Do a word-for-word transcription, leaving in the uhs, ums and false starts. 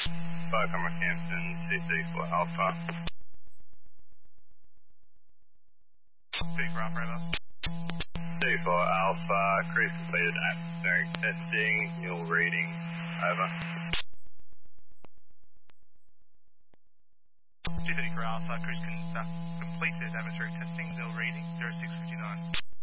five Comma Campton, C C for Alpha. C for Alpha, over. C for Alpha, cruise completed atmospheric testing, nil reading, over. two thirty for Alpha, cruise con- uh, completed atmospheric testing, nil reading, zero six fifty-nine.